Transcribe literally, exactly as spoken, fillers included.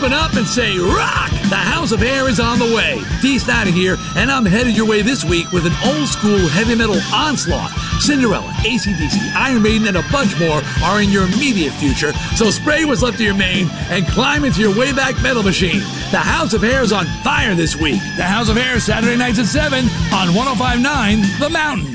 open up and say rock! The House of Hair is on the way. Dee Snider here, and I'm headed your way this week with an old-school heavy metal onslaught. Cinderella, A C D C, Iron Maiden, and a bunch more are in your immediate future, so spray what's left of your mane and climb into your Wayback Metal machine. The House of Hair is on fire this week. The House of Hair, Saturday nights at seven on one oh five point nine The Mountain.